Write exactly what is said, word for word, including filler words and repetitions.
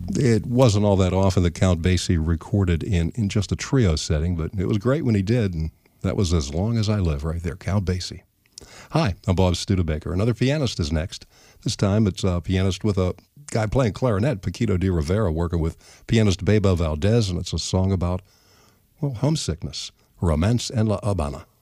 it wasn't all that often that Count Basie recorded in, in just a trio setting, but it was great when he did, and that was As Long As I Live right there, Count Basie. Hi, I'm Bob Studebaker. Another pianist is next. This time it's a pianist with a guy playing clarinet, Paquito de Rivera, working with pianist Beba Valdez, and it's a song about, well, homesickness, Romance en La Habana.